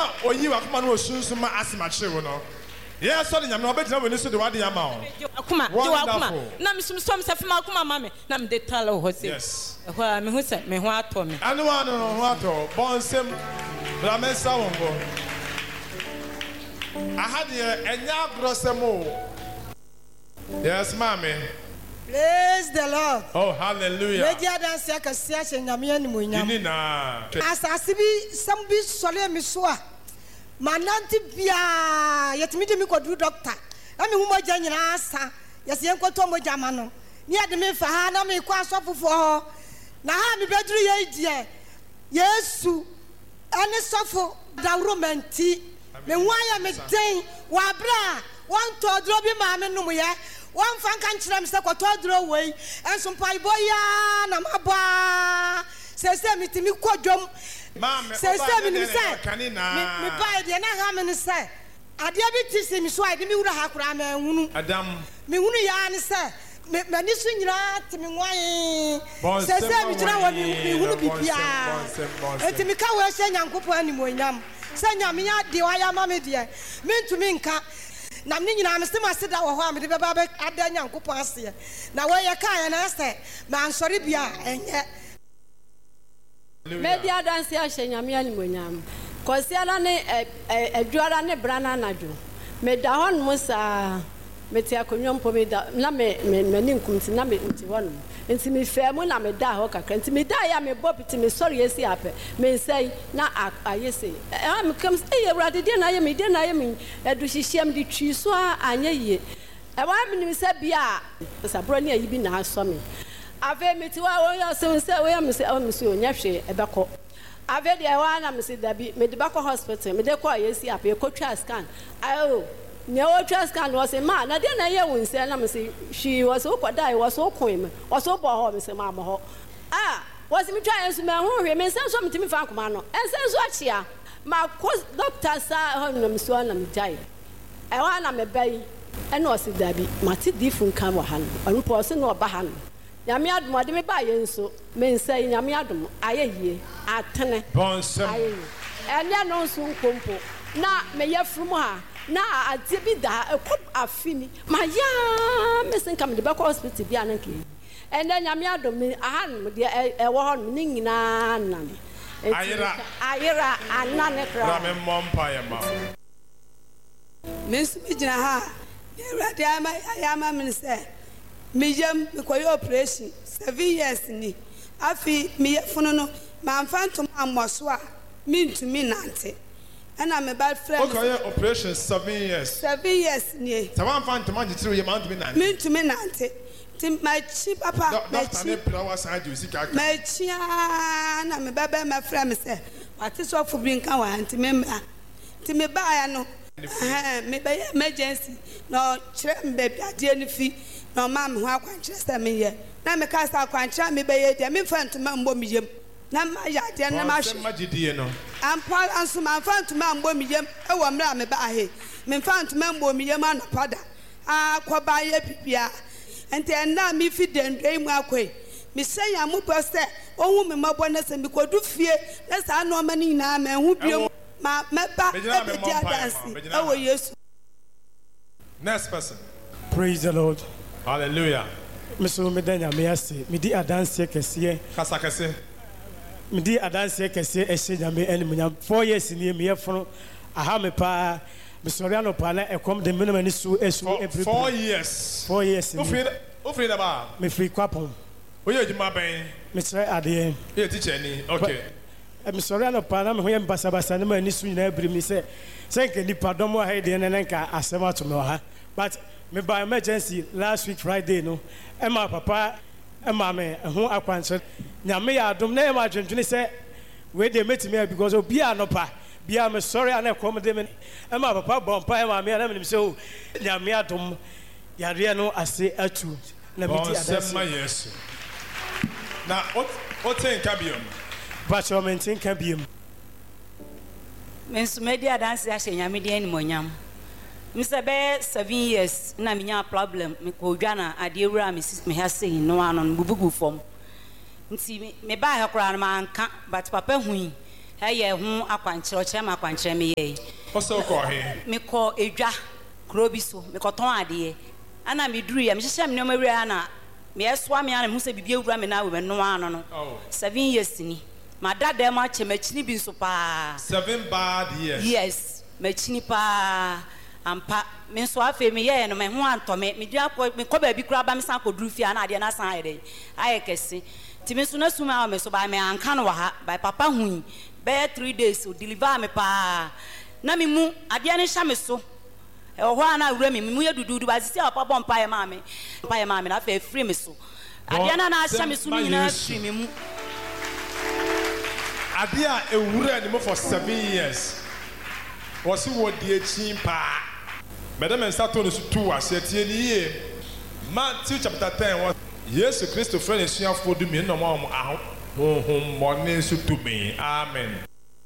na oyi wa kuma no sunsun ma asima chewo no. Yes, so the nyame obetina we ni so de wade yama o. Akuma, na misumsom se fema akuma mame, na me de talo ho se. Yes. Ho me hu se me ho ato me. Anu anu no ho ato. Bonsem bra me sa wongo. Ahade enya grosemo. Yes, mame. Praise the Lord. Oh, hallelujah. Media dance ya kasia che nyame animu nyam. Ini na. Asase bi sam bi sole mi so a. Mananti bia yetimi de mi kodu doctor. Na me hu moja nyina asa. Yesi enkoto moja ma no. Ni ade me fa ha na me kwa asofofo ho. Na ha me bedru ye die. Yesu ane sofo dawro menti. Me hu aya me den wa bra. Wan to dro bi ma me num ye. Wan fan kan kire me se ko to dro wei. Enso pai boya na maba. Se mitimi kodwom. Say, me buy the Nahaman say, I dare be teaching me so I didn't have Raman. Adam, me wouldn't yarn say, Manissin rat to me why. Say, me wouldn't be here. And to me, cow saying Uncle anymore. Say, Yamia, dear, I am a dear. Mean to me, Naming, I'm still my sit down with the baby at the young couple. Now, where you can and I say, man, sorry, be and yet. Media dance ya nyame animonyam kosiala ne adwara ne brana najo meda hon musa meti akonwompo meda na me ninkumti na me nti hon nti me femu na meda ho kakra nti meda ya me bobiti me sorry esi ape me say na ayese am comes ewrade de na ye me de na ye me edu hihiem de twi so anya ye e wa me ni se bia sabro ne ayi bi na aso me ave meti wa wo yo se we am se onya hwe ebeko ave de wa na me se dabi me de bako hospital me de ko ayesi ape ko twa scan ayo ne o twa scan was a man na de na ye won se na me se she was so kwada was so kwem was so bo ho me se ma mo ho was me twa ensu me ho hwe me se so me timi fa akoma no ense so achia ma ko doctor sa ho no me so na me jai e wa na me bai e no se dabi mati difun kan wa han anu po se no ba han Yami adum ade me ba ye nso me nsa yami adum ayeye atene bonsem ene no nso nkompo na me yefrum ha na ade bi da ekop afini ma ya me sen kam de ba hospital bi ananke ene yami adum me ahan de e wo ho ni nyina nan ayira anane kra me mompa ya ma me nso bi gina ha ewrade ayama me se me yam me koyo operation 7 years ni afi me yefuno no ma mfantom amoso a mintumi nante ana me bad friend okay operation 7 years 7 years ni tawa mfantom agitiri ye mantumi nante mintumi nante tim my chi papa doctor ne prawa side usika my chi na me baba my friend me say what is off bi nkan wa anti me ba ya no me ba emergency no kire me ba ade ni fi no ma me ho akwankyere se me ye na me ka sa akwankyere me be ye de me fantuma mbo me yem na ma ya de na ma hwe magidie no ampa anso ma fantuma mbo me yem e wo mra me ba he me fantuma mbo me yem anapada akoba ye pipia ente na me fi dendwe mu akoi me say ya mu pose ohun me mabo na se me kodu fie na sa no ma ni na ma hu biom ma meba e be dia dance e wo Yesu. Next person. Praise the Lord. Hallelujah. Mr. Medenya Measi, Midi Adansi Kessie, Kasakase. Midi Adansi Kessie, Essenyame, and 4 years in the year from Ahamepa, Mr. Pana, a come the minimum is to 4 years. 4 years. Ufreed about me free couple. We are my bain. Mr. Adie, you teach any. Okay. Mr. Pana, who am Basabasanama and this winner, me say, thank you, Nipadomo, Heidi, and Anka, Asema to know, but. Me by emergency last week Friday no Emma papa Emma me ho akwanso nyame ya adom na Emma dwendwene say we dey meet me because obi anopa bia me sorry ana come dey me Emma papa bompa Emma me na me say o nyame adom yare no ase atu na me di adase yes na o think kabiom but o men think kabiom men so media dance ya nyame di animonyam Mr. Be 7 years na minya problem me ko dwana ade wura me ha sei no anon bubugu fom nti me ba ha kra na manka but papa hui ɛyɛ ho akwankyerɛ ɔkyerɛ m akwankyerɛ meyɛ ɔsɛ wokɔ he mekɔ edwa kuro bi so mekɔtɔn adeɛ ana meduru yɛ mehyehyɛ me nneɛma wura na meyɛsoa me ana mehu sɛ biribi awura me na wɔ m'ano ano no 7 years ni mada dɛm akyɛ m'akyini bi nso paa 7 bad years yes m'akyini paa ampa me nso afei meyɛɛ no me ho antɔ me medua mekɔ baabi koraa ba me san kɔduru fie a na adeɛ no asan ayɛ dɛn ayɛ kɛse nti me nso na sum a me so ba me anka no wɔ ha ba papa hui bɛyɛ 3 days o deliver me paa na me mu adeɛ no hyɛ me so ɛwɔ hɔ a na awura me mu yɛ dududu ba sisi a papa bɔ mpaeɛ maa me na afei afiri me so adeɛ no na ahyɛ me so no nyinaa firi me mu adeɛ a ewura ne mu for 7 years wɔsi wɔ die kyin paa mɛdɛm nsa to ne so tu aseɛ tie ne yie Matthew chapter 10 wɔ Yesu Kristo frɛ ne suafoɔ dumien na ɔmo aho honhom mmɔne nso tumi amen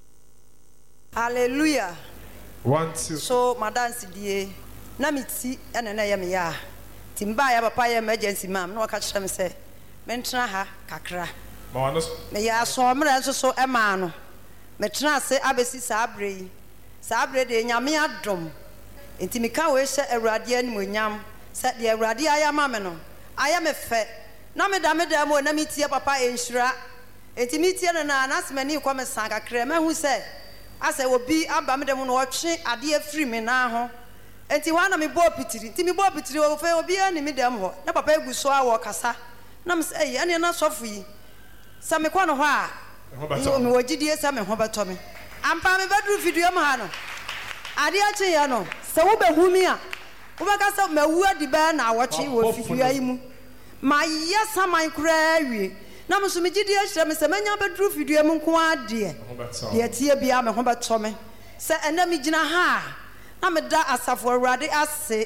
hallelujah 1 2 so madansi die na me ti ene na ye me ya ti mba ya papa ya emergency mam na waka kyerɛ me sɛ mentena ha kakra ma wano me ya so mra nso so e ma no me tena ase abesi saabre de nyame adom enti me ka we hyɛ awurade animonyam sɛ de awurade aya ma me no aya me fɛ na me da mo na me tie papa enhyira enti me tie no na asmani kɔ me san kakra ma hu sɛ asa obi aba me dem no ɔtwe ade afiri me na ho enti wa na me bo pitiri enti me bo pitiri o fe obi ani me dem ho na papa egu so a wo kasa na me sɛ ene na sɔfo yi sa me kɔ no ho a me wogidie sa me ho beto me ampa me bedru video ma ha no ade ache ya no sɛ wo behu mi a wo baka sɛ mawu adi ba na awɔtwe wo video yi mu ma yɛ saman kura wie na me so me gidie hyɛ me sɛ manya bedru video mu nko ade de tie bia me ho beto me sɛ ena me gina ha na me da asafo awurade ase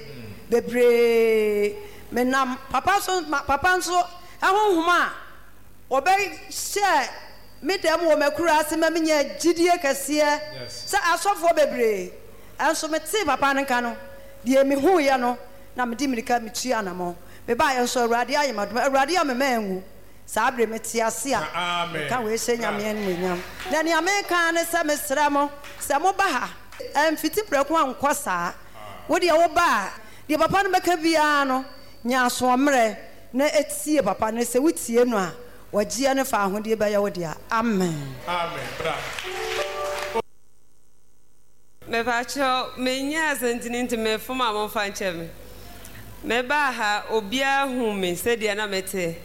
bebre me nam papa nso ahonhoma obey share me dem wo makura ase ma menya gidie kase sɛ asofo bebre enso me te papa nka no de me hu ye no na me di mirika me tua anamo me ba ye so awurade ayemadom awurade amema enwu sa abre me te ase a ka we se nyame anyam na ne ameka ne sɛ me srɛ mo sɛ mo ba ha emfiti preko ankɔ saa wo de wo ba de papa no beka bia no nya so mre na etie papa no sɛ wutie no a wagia ne fa ahode ba ya wo dia amen bra me ba cho me nya sentini nti me foma mo fa nche me ba ha obia hu me se dia na mete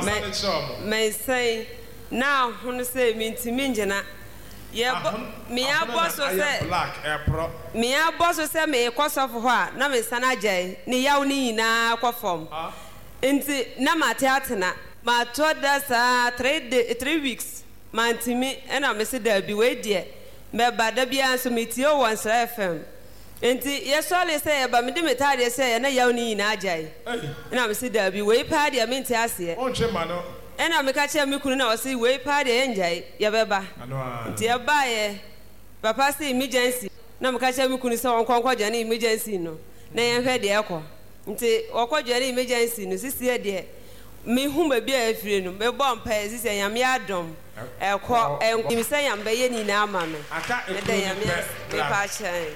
me say na hu no se me ntimi ngena ye me abo so se me abo so se me kosofo ho a na me sana agye ne yaw ni nyina kofom nti na mate atena ma to da sa 3 weeks ma ntimi na me se da bi we die me ba da bia so me tie o Wansra FM enti ye sole se ye ba me de metade se ye na yaw ni nyina agye na me se da bi we pa de me nti ase on chema no ena me ka che me kunu na o se we pa de ye njai ye beba nti ye ba ye papa se emergency na me ka che me kunu se on konkɔ gya na emergency no na ye hwɛ de ekɔ nti okɔ gya na emergency no sisi ye de me hu ba bia afire no me bɔ mpa sisi nyame adom ekɔ enkim se nyamba ye ni na ama me me de nyame me pa chen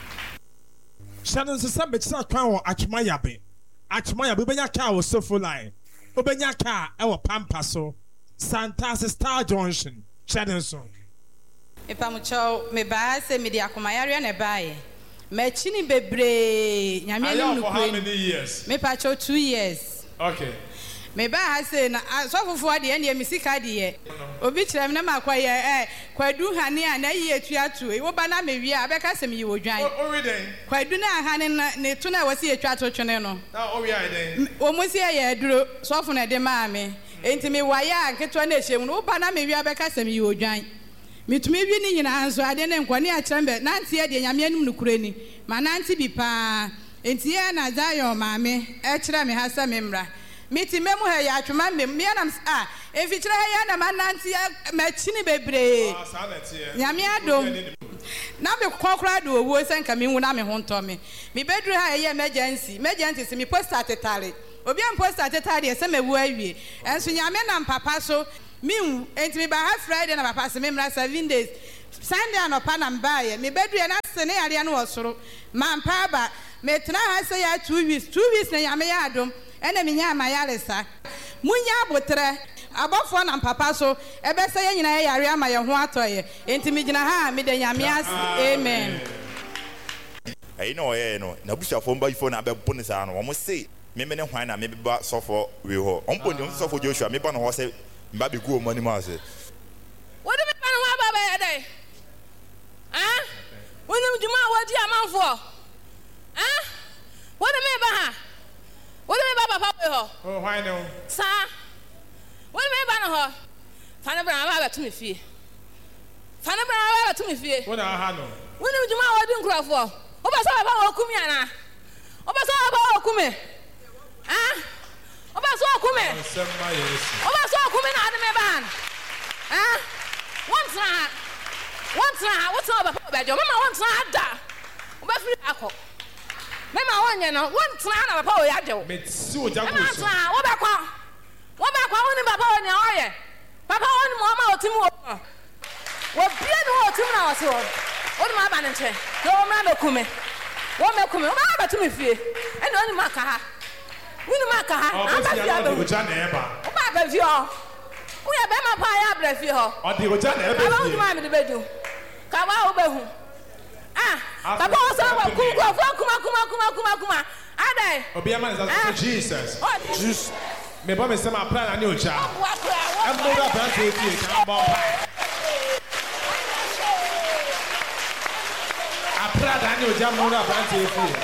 Shannon se sɛ mekisa kan wɔ atwemayabe benya ka wɔ sofo line obenya ka ɛwɔ pampa so Santase Star Junction Shannon so Epamucho me ba se me di akomayare na baaye me chini bebre nyame anim no for how many years me pa cho 2 years okay me ba ha se na so fufu ade ene me sika de ye obi kire me na makwaye kwadu hane a na yi etuatu e wo ba na me wi a beka se me yi wodwan o we den kwadu na hane na ne to na wasi etuatu twene no na o wi ai den o mo se ye duro so fu na de ma me enti me waye a nketo na ehiem no wo ba na me wi a beka se me yi wodwan mitumi wi ni nyina anso ade ne nkwane a kyerembe nanti ye de nyame anum no kurani ma nanti bi pa enti ye na Zion maame e kyerɛ me ha sɛ me mra miti memu ha ya atwuma me anam efikyire ha ya na mananti ma chini bebre nyame adom na me kokora do owo senka me hu na me ho ntɔ me bedru ha ye emergency se me poster tetare obi am poster tetare se me wu awie enso nyame na papa so me hu enti me ba ha Friday na papa se me mra 7 days Sunday anɔpa na mbaeɛ mebɛduɛ na se ne yareɛ no wɔ soro mampa aba metena ha sɛ yɛ 2 weeks na nyame yɛ adom ɛna menya ama yaresa munya abotrɛ abɔfoɔ na mpapa so ɛbɛsɛ yɛ nyina yɛ yare ama yɛ ho atɔyɛ enti megyina ha mede nyame ase amen ɛyi na ɔyɛ no na busuafoɔ mbayifo na abɛbo ne saa no wɔn se meme ne hwan na mebeba sɔfo we hɔ ɔmpo ne sɔfo Joshua meba no hɔ sɛ mba be gu ɔmo anim ase what do me ban ho aba bɛyɛ dɛ wonim dwuma a wadi amanfoɔ what do me ba ha what do me ba papa we hɔ oh why no sa what do me ba no hɔ fa ne bra ba to me fie fa ne bra ba to me fie what na ha no wonim dwuma a wadi nkurɔfoɔ oba sɛ baba wɔ kumi ana oba sɛ baba wɔ kumi oba sɛ wɔ kumi oba sɛ wɔ kumi na ade me ban one time what's up about your mama one time da oba free akọ mama wonye no one time na papa o ya de me si o jago so mama wo ba kwa woni papa o nya oye papa woni mo ma otim wo bia no otim na wo se wo ma ba ne nche no ma be kume wo ma ba to me fie ene oni ma ka ha aba fie aba o ja na eba wo ba fie o wo ya be ma pa ya abra fie ho o di o ja na eba fie aba wo ma me de bedu ka ba wo be hu papa wo sa wa kuma adai obi ama is Jesus Jesus me ba me se ma plan na ni o ja am mo da plan to fie ka ba apra da ni o ja mo da plan to fie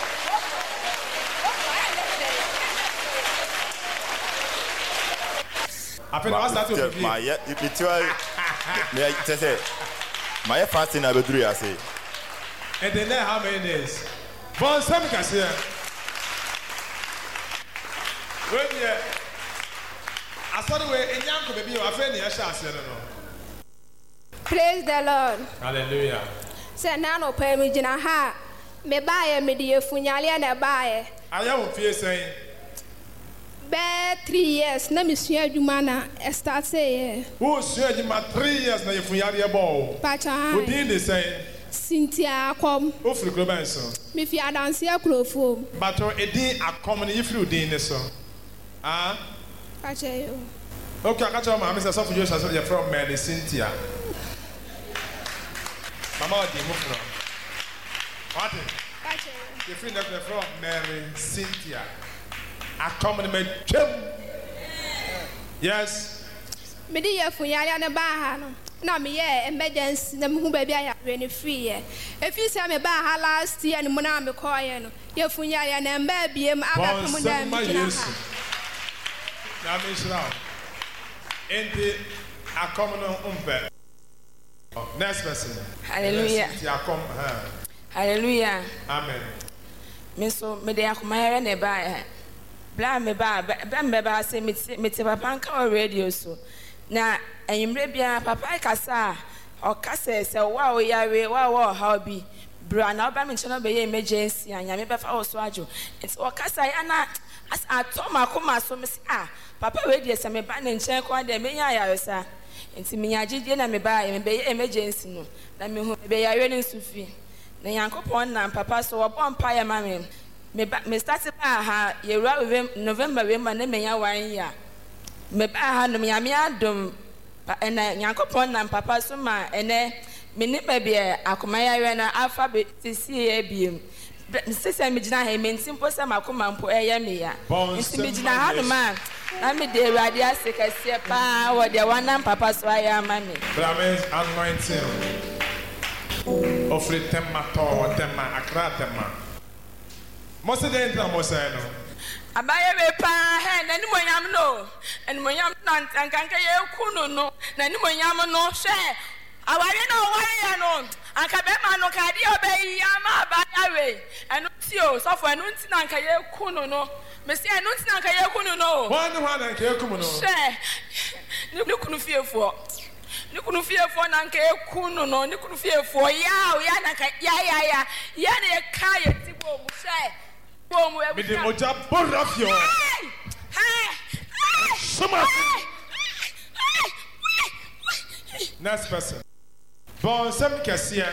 after I start to my my fasting na beduru ya say and then how many days bon some can say when you I saw the way in yanko baby o afa ni ya sha ase no praise the Lord hallelujah say na no pa mi gina ha me baaye me de efunyale na baaye aya wo fie sen be 3 years na me sua adwuma na start say who sua adwuma 3 years na efunyale bo pacha who did the same Cynthia Akom o firi global so me fi adanse akrofo but edin Akom na yifiri odin ne so pacha yo okay akacha ma Mr. Sofo Joshua so you from Mary Cynthia mama odi mo from what pacha you feel like from Mary Cynthia Akom na me twem yes me di ye funyale na ba ha no na me ye emergency na me hu ba bia ya re free ye efi se me ba ha last year ni mo na me call ye no ye funyale na mba biem aba ko mo da me kina ha na me shira enti Akom no umpe next person hallelujah Akom hallelujah amen me so me de akomayere na ba bla me ba say me te papa nka radio so na enyimre bia papa kasa o kasa se wa o yare wa ha bi bra na oba me ncheno be ye emergency anya me be fa o so ajo it's o kasa ya na as atoma koma so me papa we die se me ba ne nchen kwa de me nya yare sa enti me nya gidie na me ba ye me be ye emergency no na me hu be yare ne nsufi na yankopon na papa so wo bompa ya ma me start ba ha yewura November we ma na menya 1 year me ba ha no me adom na yankopon na papa so ma ene me ne ba bia akomayare na alpha tc abiem sese me gina ha me ntimpo se makoma mpo eye me ya nti me gina ha no ma na me de awade ase kase pa wo de wana papa so aya ma me Brahmins anointing offre tema to tema akra tema mo se de entra mo se no abaye be pa he na ni monyam no en monyam na ankanka ye kunu no na ni monyam no hwe aware na ware ya no anka be ma no ka de obe ya ma abaye enu ti o sofo enu nti na anka ye kunu no me se enu nti na anka ye kunu no wani na anka ye kunu no hwe ni kunu fiefo ni kunu fiefo na anka ye kunu no ni kunu fiefo ya na anka ya na ye ka ye ti bo mu hwe me de oja borafio next person Bon, some Cassia.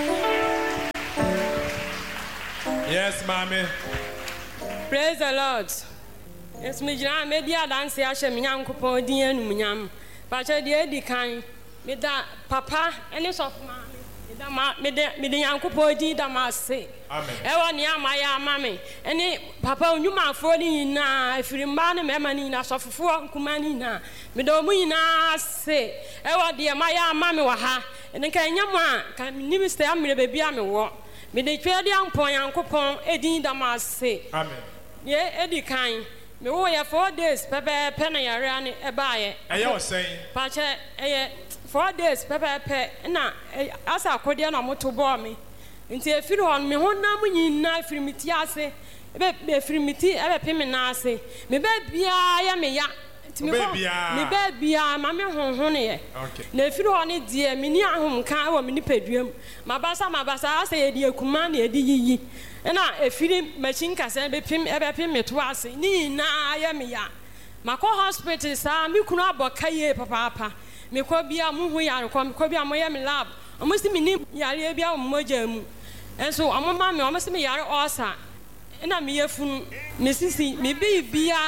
Yes, mommy. Praise the Lord. Yes, me jam media dance ya she me Nyankopon din anu nyam. Ba che de edi kan me da papa ene sof ma me da Nyankopon din da ma se. Amen. E woni amaya mame. Ene papa onwuma afo ni na afirimba ne mema ni na sofofo nkuma ni na. Me da omu na se. E wodi amaya mame wa ha. Ene kan nyam a kan ni Mr. Amire bebi a me wo. Me de twede ampon Nyankopon edin da ma se. Amen. Ye edi kan me wo ya 4 days pepe na yare ani ebaye aye o saying pa che 4 days pepe na asa akode na moto bo me nti efiri hon me honam nyina efiri miti ase be efiri miti ebe pe me na ase me be bia ya me ya me be bia ma me honhon ye na efiri hon die me ni ahom kan wo me ni paduam mabasa ase ye di ekuma na ye di yiyi na efiri machine kasa be pim meto ase ni na ya me ya mako hospital sa me kunu aboka ye papa me ko bia mu hu ya ko bia mo ya me lab omo si me ni yare bia o moja mu enso omo ma me omo si me yare osa na me yefunu me sisi me bibia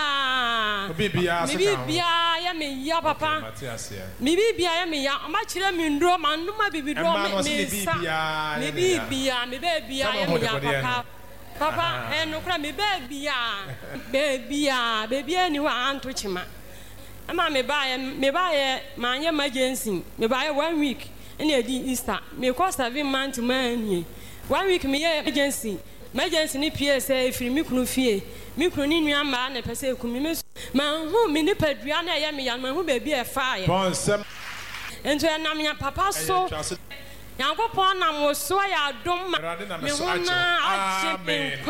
ya me ya papa me bibia ya me ya omo kire me ndro ma numa bibidro me sa me bibia me bibia ya me ya papa no kra me bibia ni wa anto chima ama me ba ma anya emergency me ba 1 week ene edi Easter me cost 7 months man 1 week me emergency ni PSA efiri mi kunu fie mi kunu ni nua ma na pese ekumi me ma hu me ni padua na ya me ya ma hu ba bi e fa ye bon sem ento na me papa so Nyankopon na mo so ya dom ma me hu na amen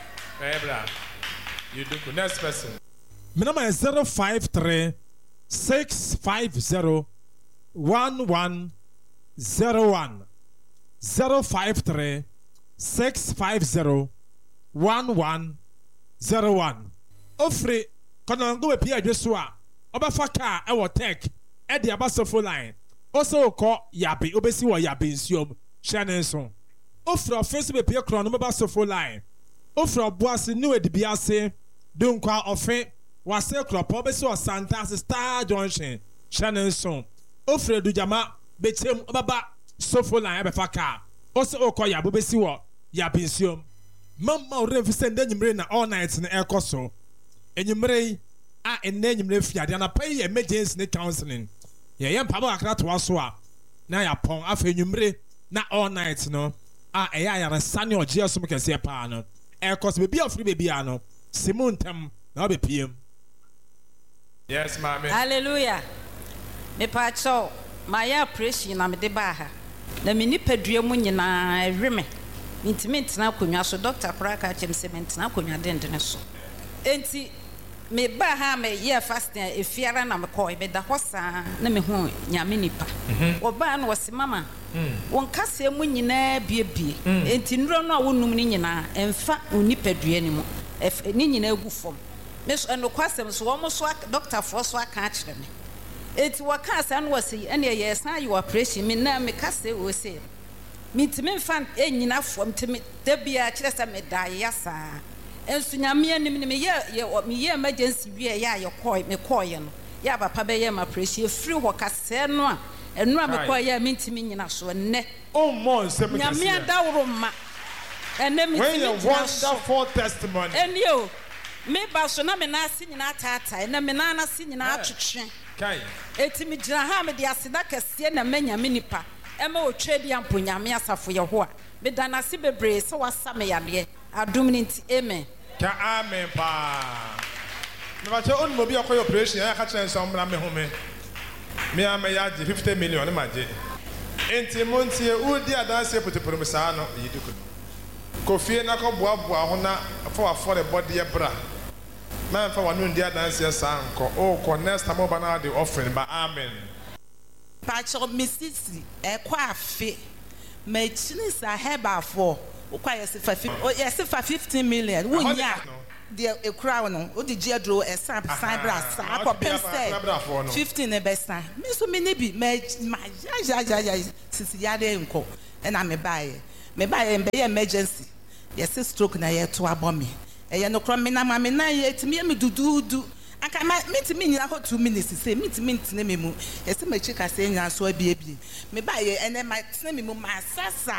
you do next person my number is 053 650 1101 053 650 1101 ofre konango we pia dweso a obafa car e wo tech e de abasofo line also ko yabe obesi wo yabe nsuom hyanenso ofre ofense be pia kro no abasofo line ofre oboase ni we de biase dunkwa ofe wase kropo obesi o Santa Star Junction hyanenso ofre dujama bechem obaba sofo line be fa car also ko yabe obesi wo yabe nsuom mama orem send enyimre na all night na ekoso enyimre a enyimre fiade na pay emergency ne counseling ye yem paba akra to aso a na ya pon afa enyimre na all night no a eya ya sane oje asom kese pa no ekoso be bia ofri be bia no simuntem na obepiem. Yes mama. Hallelujah. Me pa cho my operation na me de ba ha na me ni padua mu nyina eweme intimate na konwa so doctor praka chem cement na konwa dendene so enti me ba ha me ye fasting efiara na me ko be da hosa na me hu nyame nipa oba na wose mama won kase mu nyina biebie enti ndro no a wonum ni nyina emfa onipadua ni mu ni nyina egu fom me so no kwasem so wo so doctor for so aka a kire me enti wakasa no wose ene ye san you operation me na me kase wo se mitime fan enyina fom timi debia kire sa me da yasa ensu nyame anim me ye emergency wie ya ye koye no ya papa be ye ma pressure free ho kase no a enu a me koye mitime nyina so ne oh mon se me nyame adawro ma ene mitime wonderful testimony enio me ba so na me na ase nyina tata na me na ase nyina atwetwe kai etimi gira ha me de aseda kase na manya me nipa ema o twedi ampo nyame asafo ye ho a me danase bebre se wasa me yade adom ni nti amen ka amen pa me ba che on mo bi akoy operation ya ka chen so mra me ho me am ya 50 million ma je enti montie udi adanse potoporo me sa no yiduko kofie na ko boaboa ho na for the body bra man fa wanu ndi adanse sa nko o ko next time oba na the offering ba amen Pacho misisi kwa afe me chini sa heba for ukwa yesifa 15 million wunya de ekura no o di jedro esan bra sa akopem say 15 e besa me so me ne bi me ya sisi yare nko na me bae be emergency yes stroke na ye to abome eye no kro me na ma me na ye timi me dududu aka ma me nyina ho 2 minutes say me ntine me mu yes ma chika say nya so abiebie me bae ene ma tine me mu masasa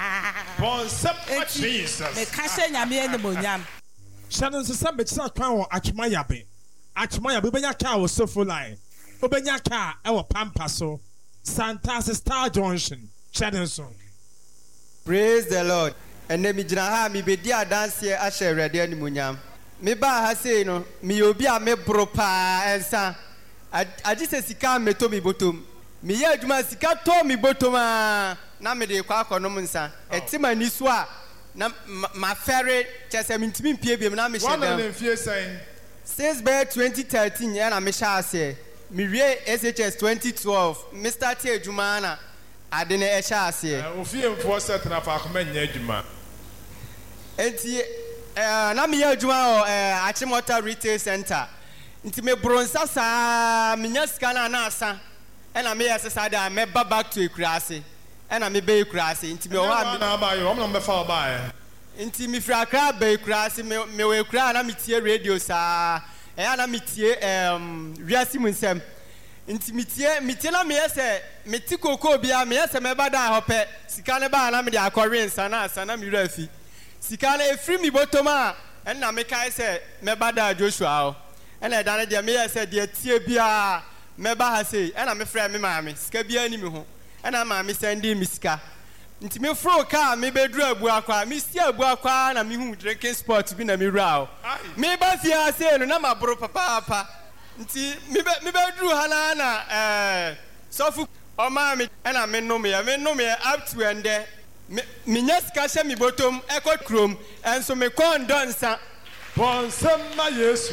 Jesus me ka she nya me ene monyam Shannon se be tsa kwan wo atwemayabe benya ka wo sofo line obenya ka e wo pampa so Santas Star Junction Shannon so praise the Lord and me gina ha mi bedi adanse a hye rede animunyam me ba ha sei no me obi a me bro pa ensa agise sika meto mi botom me ye adwuma sika to mi botom a na me de kwa akonom nsa etima ni so a na ma ferry chese mintimi pie biem na me hye dem since by 2013 ya na me sha ase me wie SHS 2012 Mr. T adwuma na ade na e sha ase ofie mfo set na fa akoma nya adwuma enti na me ya adwuma Achimota Retail Center nti me bronsa sa me nya sika na asa na me ya sesa da me back to Ekurase na me be Ekurase nti me wa na ba yo me fa ba nti me fra kra be Ekurase me we Ekura na me tie radio sa na me tie wiasi munsem nti me tie na me yese me ti koko bia me yese me bada hope sika ne ba na me de akɔre nsa na asa na me rafi sika na efri mi botoma na me kai se me bada Joshua o na da na de me yese de tie bia me ba ha sei na me fra me maame sika bia ni me ho na maame sendi mi sika nti me fro ka me bedru abu akwa me si abu akwa na me hu drinking spot bi na me ra o me ba fia sei no na ma bro papa nti me bedru hala na sofu o maame na me no me up to ende me nya sika hye me botom ekɔ krom enso me kɔndɔ nsa bonsam ma Yesu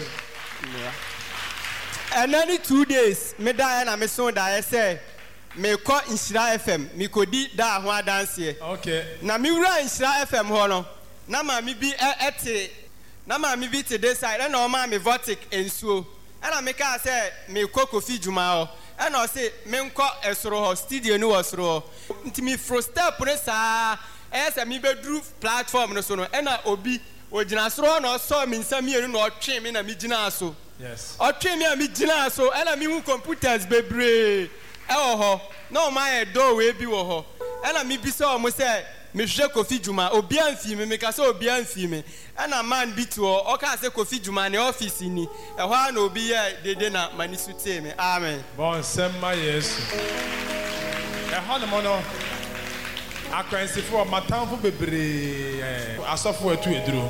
and any 2 days me da na me so da say me ko Nhyira FM me kodi da ho adanse okay na me wura Nhyira FM ho no na ma me bi ete na ma me bi te dey side na o ma me votic ensuo na me ka say me ko Kofi Juma ho na o say me nko esoro ho studio ni wo soro ho nti me fro step ne sa say me bedru platform no so no na obi ogina soro na o so me nsam yenu na o twe me na me gina so yes o twe me a me gina so na me hu computers bebre ho no my door we bi wo ho na me bi so mo say me hwe Kofi Juma obi anfi me ka say obi anfi me na man bi to o ka say Kofi Juma ne office ni ho na obi ye dede na mani sutie me amen bon semma Yesu ho no mo no akwansifo matamfo bebre asofo atu eduro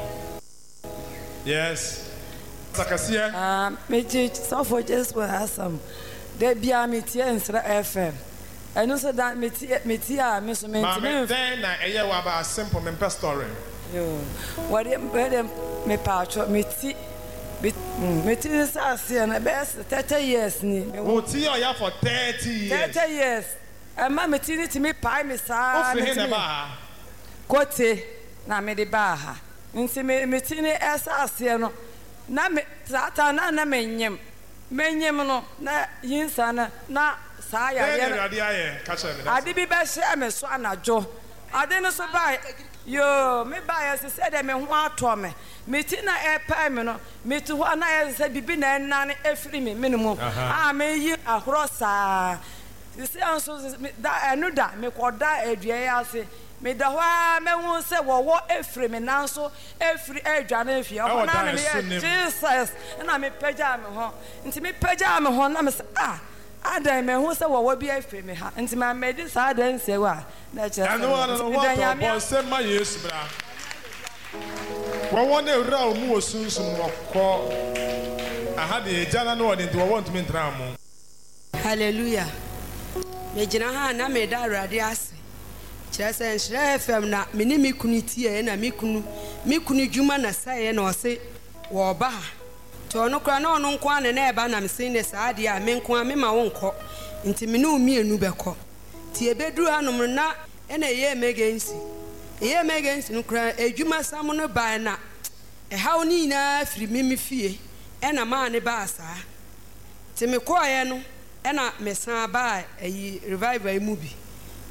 yes sakasia meji sofo just were asam de bia metie Nhyira FM enu so that metie a me so mentime then na eye wa ba simple me story yo what me pacho metie sase na best 30 years ni wo tie o ya for 30 years 30 years ama metie ni timi pai me sa o fi na ba kote na me de ba ha nti metie ni sase no na me tata na menyem no na yinsa na saa ya ade bi be hye me so anajo ade no so ba yo me ba ya se de me ho ato me ti na epa me no me ti ho na ya se bibi na enane efiri me no me yi ahoro saa se anso da enu da me koda adua ya se me da ho me hu se wo efiri me nanso efiri adua na efie ho na me Jesus na me pagya me ho nti me pagya me ho na me se adan me hu se wo bi efiri me ha nti ma me di sa dan se wa na che anu what bon se ma Yesu bra wo na ewura o mu osunsun okọ aha de jana no won nti wo want me ntra mo hallelujah me gina ha na me da awurade ase kyerɛ sɛ Nhyira FM na me ne me kunu tie na me kunu dwuma na sae na ɔse wɔ ba to ɔno kora na ɔno nko ane na ɛba na me sin ne saa de a me nko a me ma wo nkɔ nti me ne o mienu bɛkɔ tie beduru hanom na ɛna ɛyɛ emergency no kora adwuma sam no ba na ɛhaw ni nyinaa firi me fie ɛna maa ne ba saa nti me kɔɔyɛ no ɛna me san ba ayi revival mu bi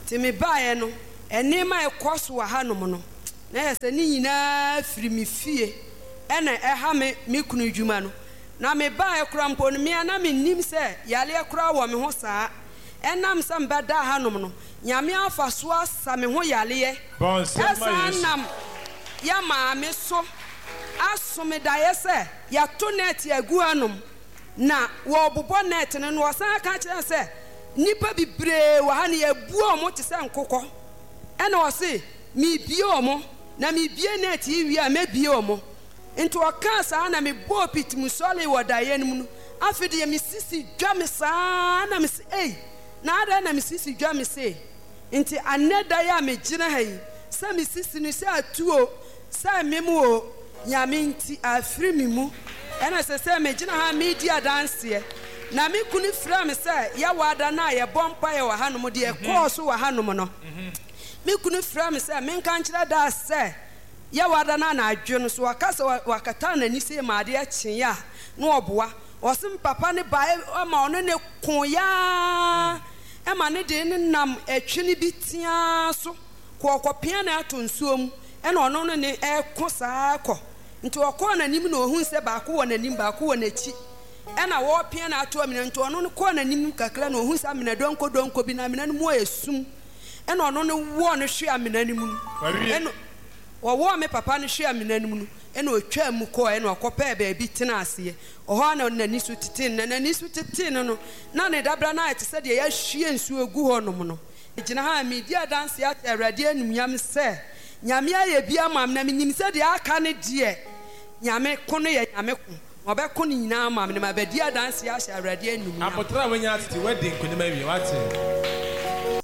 ti me bae no enema ekɔ so wa hanom no na yɛsɛ ne nyinaa firi me fie ɛna ɛha me kunu dwuma no na me bae kora mpo no me na me nim sɛ yale kora wɔ me ho saa ɛnam sɛ mbɛda hanom no nyame afa so asa me ho yale ɛsa nam ya maame so asome daeɛ sɛ yɛto net agu hanom na wɔbobɔ net no wɔsan ka kyerɛ sɛ nipa bibree wɔ ha ne yɛbuo ɔmo te sɛ nkokɔ ɛna wɔse mebie ɔmo na mebie net wie a mebie ɔmo nti wɔka saa na mebɔɔ pitimu sɔle wɔ daeɛ no mu no afei deɛ mesisi dwa me saa na mese ei na ada na mesisi dwa me se nti anɛ daeɛ a megyina ha yi sɛ mesisi no sɛ atuo sɛ mem o nyame nti afiri me mu ɛna sɛ megyina ha medi adanseɛ na me kunu frɛ me sɛ yɛwɔ ada na yɛbɔ mpa yɛ wɔ hanom deɛ kɔɔ so wɔ hanom no me kunu frɛ me sɛ menka nkyerɛ da sɛ yɛwɔ ada na adwo no so waka sɛ wakata n'ani sɛ maade akye a na ɔboa ɔsem papa ne bae ama ɔno ne ko ya ɛma ne de ne nam atwene bi tia so kɔkɔpia na ato nsuo mu ɛna ɔno no ne ɛko saa kɔ nti ɔkɔɔ n'anim na ohun sɛ baako wɔ n'anim baako wɔ n'akyi ɛna wɔpia na ato amina nti ɔno no kɔɔ n'anim kakra na ohun sɛ amina donko bi na amina no mu esum ɛna ɔno no wɔ no hwe amina no mu ɛna wɔwɔ me papa no hwe amina no mu no ɛna otwa mu kɔɔ ɛna ɔkɔpɛɛ baabi tena aseɛ ɔhɔ na n'ani so tete no na ne dabra na ɛte sɛ deɛ yɛahwie nsuo gu hɔ nom no gyina ha medi adanse akyɛ Awurade animuonyam sɛ nyame ayɛ bi ama me na menim sɛ deɛ aka ne deɛ nyame ko no yɛ nyame ko ɔbɛko no nyinaa ama me na mabɛdi adanse ahyɛ Awurade animuonyam apotara wanya tete wedding nkonim awie wate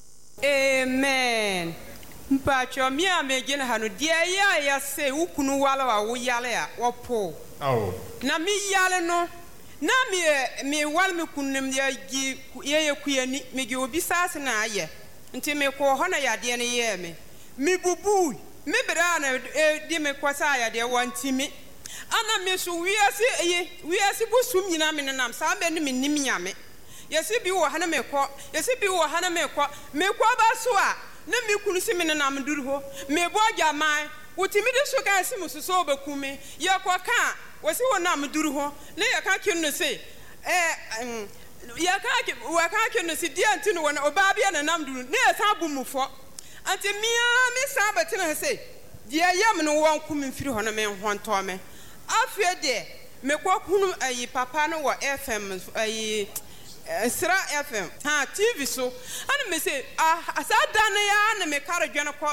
amen mpacho mi a megene ha no deɛ yɛ ya sɛ wukunu wala wa wo yale a wɔpo na mi yale no na me wal me kunim ye kuyani me ge obi sase na ayɛ nti me ko hɔ na yade ne yɛ me bubu me bra na di me kwasa ayade wantimi ana me so wiase busum nyina me nam saa be ne me nim nyame yesi bi wɔ ha na me kɔ yesi bi wɔ ha na me kɔ ba so a na me kunu si me nam duru ho me bo agyaman wotimi de so ka si mususo obekume ye kɔ ka wasi wɔ nam duru ho na ye ka kinu no se ye ka kinu no se di anti no wɔ oba bia na nam duru na ye sa bumufo anti mia me sa betena se die yam no won kum mfiri ho na me hontɔ me afie de me kɔ kunu ayi papa no wɔ FM ayi Sra FM ha TV so ana me say asa dan ya na me kare dwene ko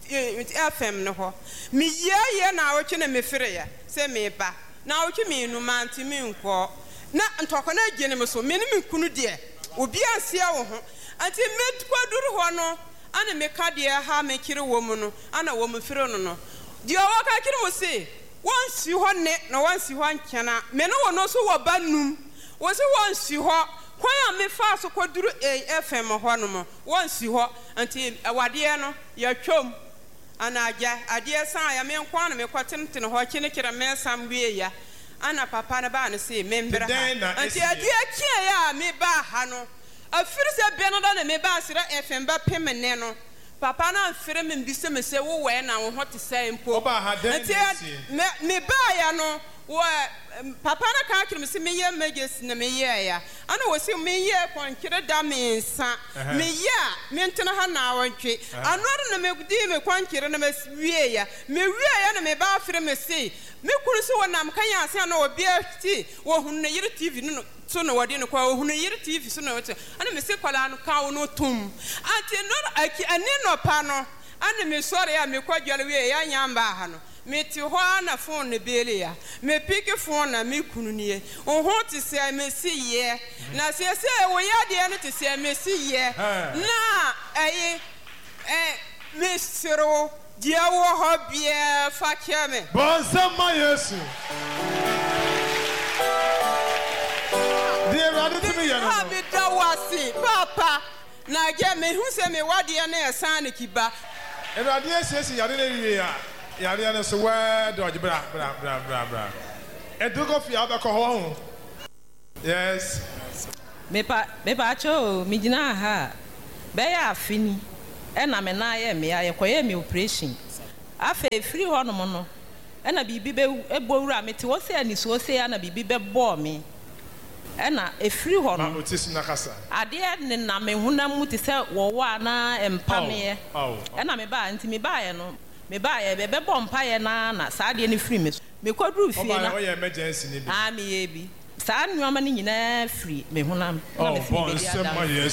FM no ho me ye na awotwe na me fere ya se me ba na awotwe me nu manti me nko na ntoko na gye ne me so me ne me kunu de obi anse wo ho anti me kwaduru ho no ana me ka de ha me kire wo mu no ana wo me fere no no de o ka kire mo se won si ho ne na won si ho nkena me no wo no so wo ba num wo se won si ho Kwaya me fa so kwaduru FM ho no mo wonsi ho anti awade no ya twom ana agya ade san ya me nkwa no me kwatenten ho kine kira me sam wie ya ana papa na ba no se me mbra anti ade akie ya me ba ha no afiri se be no da na me ba sira FM ba pemene no papa na afiri me mbise me se wo we na wo ho te se mpo anti me ba ya no wo papa na ka kire me se me ye mages na me ye ya ana wo se me ye kwankire da me nsa me ye me ntena ha na awantwe anoro na me gudi me kwankire na me wie ya na me ba afire me se me kuru se wonam kan ya ase na obi ati wo hunu na yire TV no so na wode no kwa wo hunu yire TV so na wote ana me se kwala no ka wo no tum ati no aki ani no pa no ana me sore ya me kwadwale wie ya nyamba ha no me ti ho na phone ne bele ya me pick phone na me kunu nie o ho ti se me si ye na se wo ya de ne ti se me si ye na me siro dia wo ho bia fa kiame bonsama yesu dia radu ti me ya no me da wasi papa na ge me hu se me wade na esan ne kiba radu esi yare ne wie ya yare na so wa dodge bra edugo fi abeko ho yes me pa cho mi gina ha bɛyɛ afini ɛna me na ayɛ me ayɛ kɔyɛ me operation afei free hɔ nom no ɛna biribi bɛ wura me te wɔ sɛ ani so sɛ ɛna biribi bɛbɔɔ me ɛna efiri hɔ no adeɛ ne na me honam mu te sɛ wɔwɔ ana empameɛ ɛna me ba nti me ba yɛ no me ba yɛ bɛbɔ mpaeɛ na saa adeɛ ne firi me so me kɔduru fie na me yɛ bi saa nneɛma no nyinaa firi me honam na me firi bɛdi ada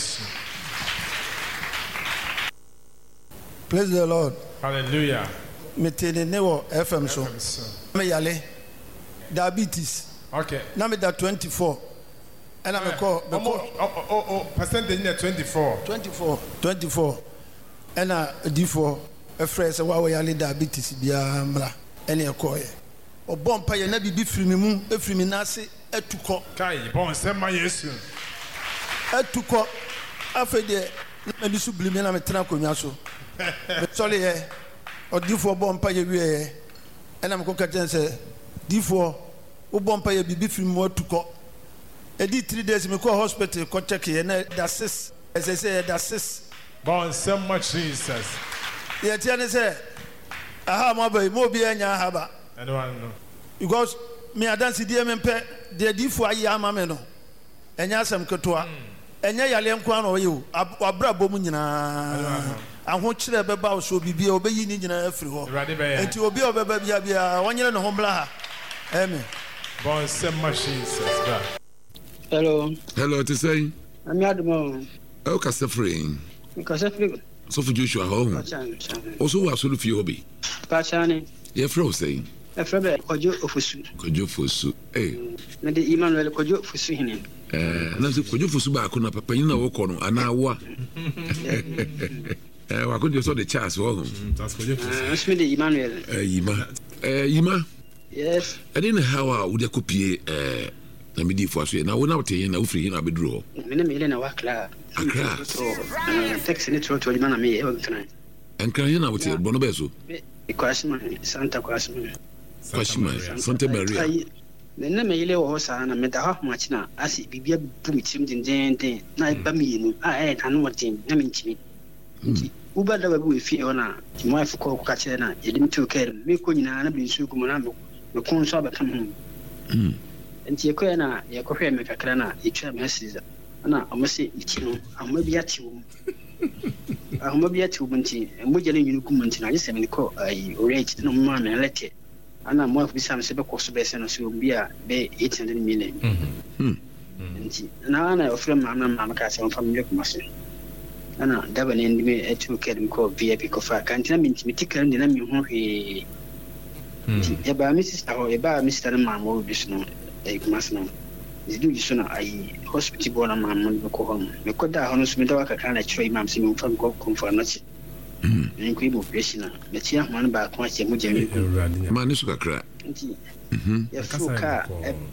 Praise the Lord. Hallelujah. Me tene ne wo FM so. Me yale diabetes. Okay. Na me da 24. And I'm percentage 24. 24. And D4 a phrase a wa yale diabetes bia mra. Any a coy. Or bomb pay na bi free me mu e free me na se etuko. Kai bon sema Yesu. Etuko afede na bi su blime na me tena konwa so. Sorry eh. Or D4 bomb pay we and I'm ko ka say D4 o bomb pay bi free me etuko. Edi 3 days me call hospital ko check here na da 6 as I say da 6 bon so much Jesus yeah tiane say aha mo be mo bi anya aha ba anyone no because me adansi die me pɛ de difo ayi ama me no enya asɛm ketoa enya yale nko an ɔyɛ o abra bom nyinaa aho kyerɛ bɛba so bibia obeyi ni nyinaa afiri hɔ enti obi obɛba bia wɔnyere ne ho bla ha amen bon so much Jesus bra. Hello, to say. I'm Yadmo. Oh, Cassafree. Cassafree. So for Joshua home. Also, absolutely hobby. Pachani. You're frozen. A frebe, Kojo Ofusu. Kojo Fusu. Eh. Nadi Emmanuel Kojo Fusu. And as if Kojo Fusu back on a papina walk on an hour. I could just saw the chance for him. That's Kojo Emmanuel. Yima. Yes. I didn't know how would you copy na me di fo so na wo na wote na wo free na beduro me na me ile na wakla akra taxi ne tro to na me e won enkra ye na wote bono be so kwashima Santa Santa Maria me na me ile wo sa na me da ha ma china asi bibia bu mi tim den na ba mi nu a na no wote na me nchimi uba da ba bu fi ona mo afi ko ka kire na yedim to care me ko nyina na bi nsu gumo na me ko nso abakam nti ekoya na yekohwe me kakra na etwa me asiza na amase ikino ahoma bi atiwo nti moja le nyinu kum nti na yese me ko ai orage no ma me lete ana mo afi sam se be ko so be se no so bi a be 800 million nti na ofre ma ka se on family kuma se ana daba ne ndime etu kedem ko VIP ko fa kan tina minti mitikam ni na mi ho hwe e ba mi sister ho e ba mi sister ma mo bi so no masno zidu jisona ai hospital bona mamon ko hon me ko da hono sumi da waka kana chiro imam simi mfa ko konformati en ko ibo operation me tia man ba ko ache mu jemi ma ni su kakra ya fuka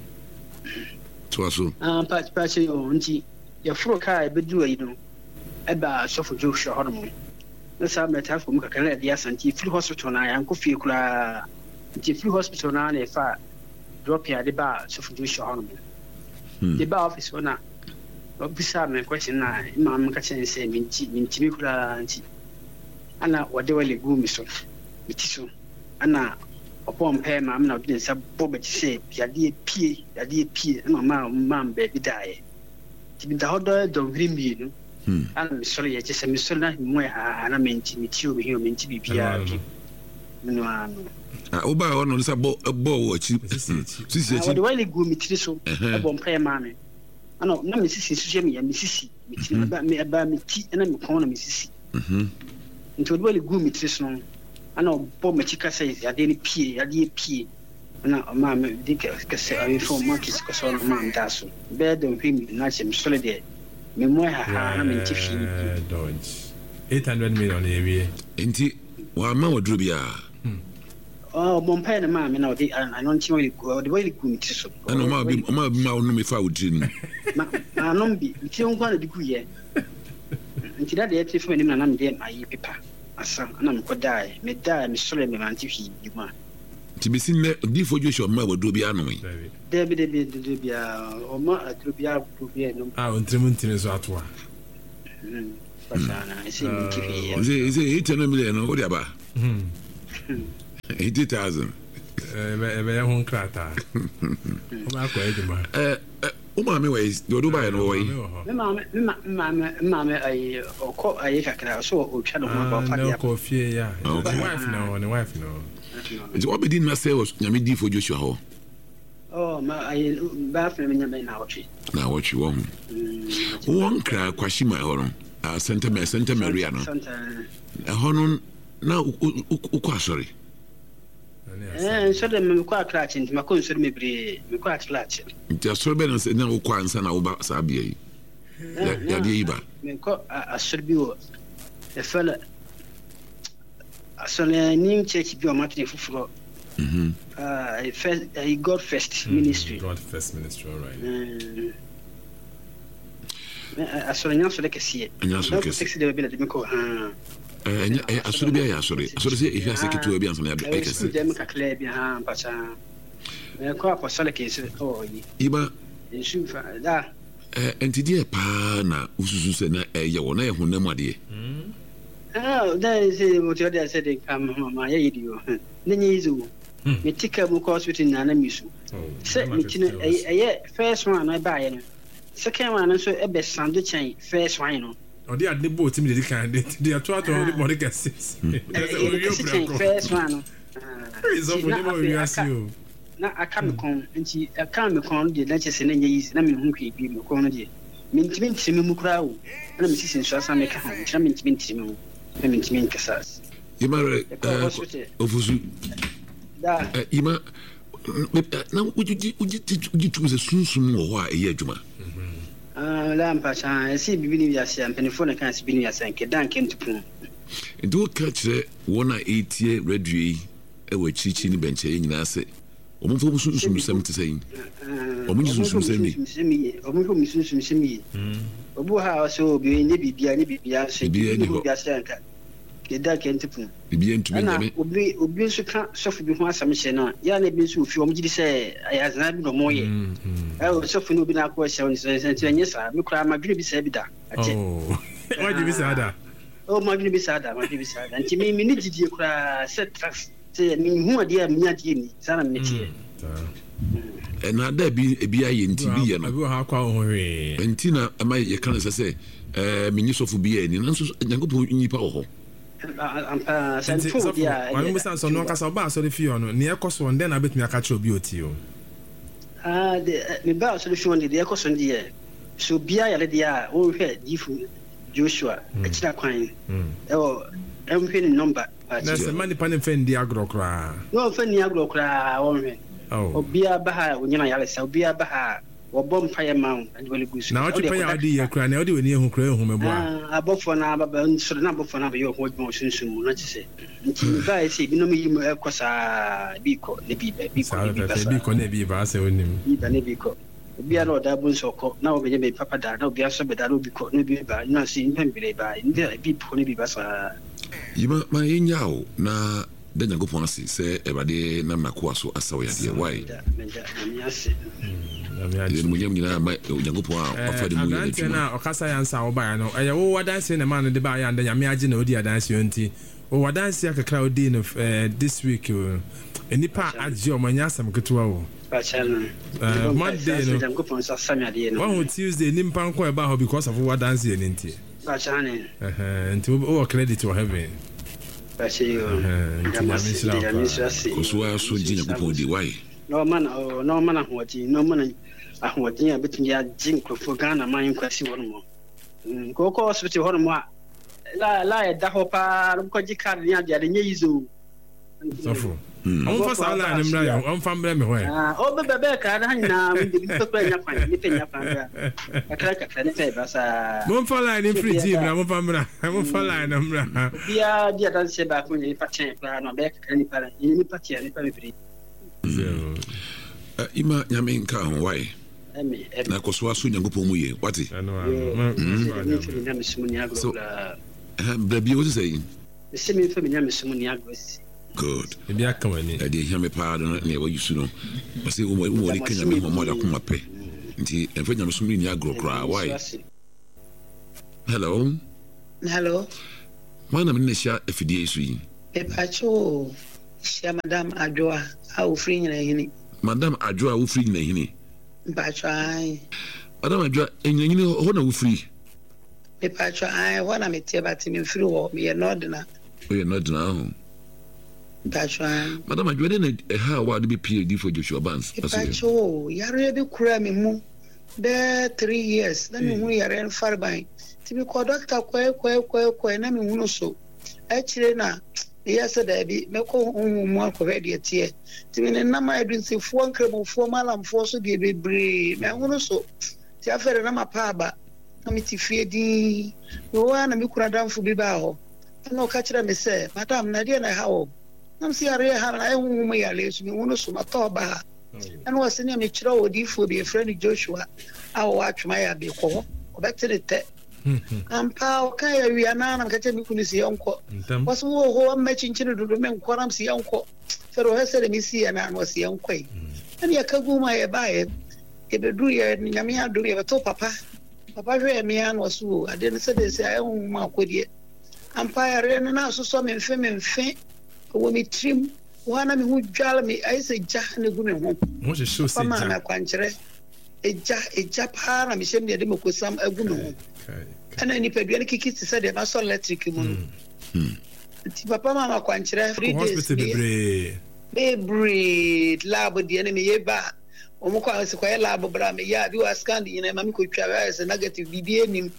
twaso pa yo nti ya fuka e bedu ayi no e ba sofo Joshua hono na sa meta fo mu kakra dia santi free hospital na ya nko fie kula nti free hospital na na fa drop here the bar so for Joshua honorable the bar office ona obisa me question na imam ka chen say minti mi kula anti ana wade wale gu mi so miti so ana opom pe ma na odin sa boba ti say yade pie na ma be bi dae ti bi da hodo do vrimbi no ana mi so ye che se mi so na mo ya ana minti obi minti bi bia no ano oba ono nsa bo wo chi sisi what do I go mitri so bom pay mame ano na misisi so me ya misisi mitri ba mi ti na mi kon na misisi nti what do I go mitri so ano bo ma chika say ya de pie na mame dike ka say I for market ko so na mam da so be don him na chem so le de me mo ha na mi ti fi 800 million ewie nti wa ma wadro bia bom pay na ma me na odi anon ti we go the way go mitri so ana ma no me fa odri ni ma anon bi ti on kwa na diku ye nti da de ti fo ni na me de ayi pepa asa na me ko dai me sole me man ti fi juma ti be sin me di fo Joshua ma wadro bia no yi de bia o ma adro bia no on trimun so atwa Is it 10 million? What about 80,000? Umami ways, do buy no way. Mamma, I can't so coffee. Wife no. It's what we did not say was Yamidi for Joshua. Oh, my bathroom in the main house. Now what you want? One cry, Quashima Horon, Santa Mariano. A Honon now, sorry. And so then, quite clutching, my concern may be quite clutching. Just so better than no quans and about Sabi. Yadiba. I should be a fella. I saw a new church be a Martin for God First Ministry. God First Ministry, all right. I saw an answer like a see it. And also, 60 days to be called. I should be sorry. I should say if you are to be on some exercise. Them clear behind, but I call up a solid oh, Iba, that. And today, Pana, Ususena, Yawana, who never did. Oh, that is what you said. Come, my idiot. Nenizu. Me take a book course within Nanamusu. Set me a first one I buy. Second one, so a best Sunday chain, first wine. Oh, they are the boat immediately. They are trying to hold the body gases. First one. It's over you ask you. Now I can't come and she can't come the lectures in any years. I mean, who keep you corner. Mint Simu crowd. And I'm sitting so I make a hand. I'm mint Simu. I'm mint Casas. You marry Ofusu. Ima, now would you choose a soon or why a year, Juma? Lampash, I see Binias and Penifona can't be as I can came to Pum. And do catch 180 red tree, a way teaching bench in Nasa. Almost some to say. Almost some semi. Almost semi. Obuha so be maybe be any be that can't begin to be Obi suffer before some shena. Yan been so few of say I has not no more. I was suffer no be a question, and yes, I look at my baby said that. Oh, why do you say that? Oh, my baby said that, my baby said, and to me, minute you cry, set trust, say, who are dear me, son of me. And now there be a BI in TV, and Tina, am I a cancer say, Minister for BA, and also Yango Power. I understand so no case about so the few no near cost one then I bet me a catch your beauty. The bar solution the cost on the so be I already are all head different Joshua, extra coin. Oh, everything number. That's the money pan friend the agro cra. No, friend the agro cra, woman. Oh, be a baha when you're not so be a baha. Or bonfire mount and really good. Now, to pay idea, crying out when you cry home above for now, but so the number for number your whole motion soon, not to say. I say, you know me, of course, Biko, the Biko, be a lot of bones or cock. Now, be Papa, now be a subject that will be caught, no be by not seeing Pembe by in there, be pony be bassa. You my in yaw, na. Then I go for say everybody Namna Kwaso as a why. Okasa yansa oba no eye wo wadanse na man de ba ya nda nyame age na odi adanse yonti o wadanse aka crowd din of this week enipa age o manya asam ketewa wo Monday no one Tuesday nimpa nko e ba ho because of wadanse yenti nti o credit to heaven Kuswa so jinya kupodi why no man ahoti no man ahoti abetun ya jinko for Ghana man kwasi wono mo koko hospital hono mo la ya da hopa ko jikar ni ade nye yizo sofo on fa sala na mra ya on fa mra me hoye o bebe ka na hina mi de to kwa nya kwan ni penya kwan akra ni fe basa mon fa la ni free gym na mon fa la na mra dia dan se ba ko ni patin pra no be ka ni para ni patia ni pa me free ima nyame nka ho why na koso aso nyankopon mu ye wati so baby what is saying the same for me nyame sumu ni agos good ebi aka wani e dey hame pa do na e wa yusu no say wo wo de kenya me mo da kuma pe nti en fa nyame sumu ni agro kra why hello Hello. Mana me sha afidie so yi. Me pacho sha Madam Adwoa a wo free nyina hini. Madam Adwoa wo free nyina hini. Pacho ai. Madam Adwoa enyanyini ho na wo free. Me pacho ai ho na me tie bati me free ho me ye nodna. O ye nodna ho. Pacho ai. Madam Adwoa na ha wa de be PhD for Joshua Barnes. Pacho yare bi kura me mu. Be 3 years na me hu yare en farban. Ti me ko doctor ko na me hu so. E kire na yes da bi me ko mu akọ de tie. Ti me na ma edunsi fo nkremofo malamfo so de bebre. Me hu so. Ti afere na mapa ba. Na me ti fie di. No wa na me kura danfo bi ba ho. Na o ka kire me say, "Madam, na dia na ha o." Na si are ha na e hu mu ya le so me hu so mata ba. And was in a chiro odi for be a friend Joshua. I watch my abbey call. Back to the te. And pow kaya we are now catching me kunisi uncle. Was who matching children to men quaram see uncle. Fero has said me see and I was young quay. And ya kagu my buy it. If the do ya Yamia do you to papa. Papa Mian was who I didn't say this I own my quid. Empire and now so some and faint. When me trim. One of me who jala me, I say, Jahan, a good home. What is so sad? Mamma, quanture. A Japan, I'm ashamed of them with some a good home. And any pediatric kids said they must electric moon. Papa, Mamma, quanture, 3 days. They breed, lab the enemy, ye ba. Omoka is quite lab, but I'm a yard. You are scanning in a mammy could travel as a negative BB.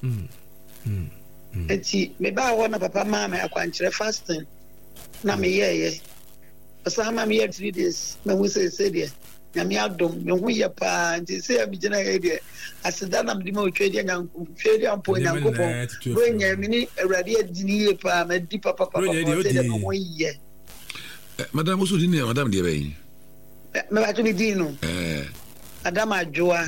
And see, maybe I want a papa, Mamma, a quanture fasting. Nammy, ye. Sama me 3 days me wo say there na me adom me hu ye pa nti say me gina ye there aseda na me di ma otwede nyan twede ampo nyankopon we nya me ni awrade adini ye pa me di papa say de mo ye madam oso di ne madam de be me ba to bi di no Madam Adwoa